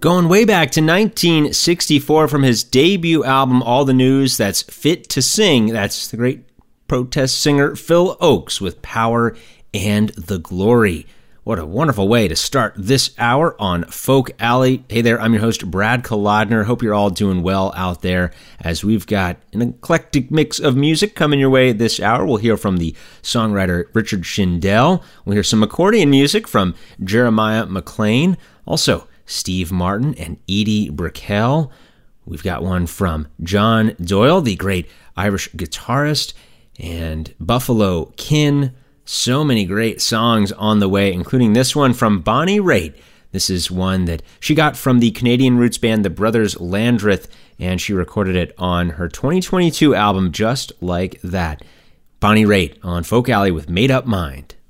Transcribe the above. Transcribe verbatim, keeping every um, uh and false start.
Going way back to nineteen sixty-four from his debut album, All the News That's Fit to Sing. That's the great protest singer Phil Ochs with Power and the Glory. What a wonderful way to start this hour on Folk Alley. Hey there, I'm your host, Brad Kolodner. Hope you're all doing well out there as we've got an eclectic mix of music coming your way this hour. We'll hear from the songwriter Richard Shindell. We'll hear some accordion music from Jeremiah McLean. Also, Steve Martin and Edie Brickell. We've got one from John Doyle, the great Irish guitarist, and Buffalo Kin. So many great songs on the way, including this one from Bonnie Raitt. This is one that she got from the Canadian roots band The Brothers Landreth, and she recorded it on her twenty twenty-two album, Just Like That. Bonnie Raitt on Folk Alley with Made Up Mind.